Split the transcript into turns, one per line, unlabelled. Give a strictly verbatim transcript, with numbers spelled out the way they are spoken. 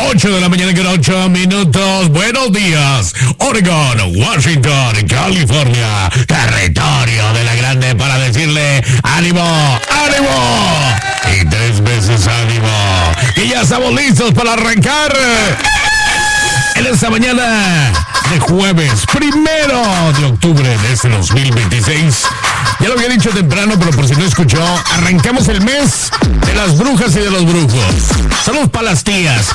ocho de la mañana con ocho minutos. Buenos días, Oregon, Washington, California, territorio de la grande, para decirle ánimo, ánimo y tres veces ánimo. Y ya estamos listos para arrancar en esta mañana de jueves, primero de octubre de este dos mil veintiséis. Ya lo había dicho temprano, pero por si no escuchó, arrancamos el mes de las brujas y de los brujos. Saludos para las tías,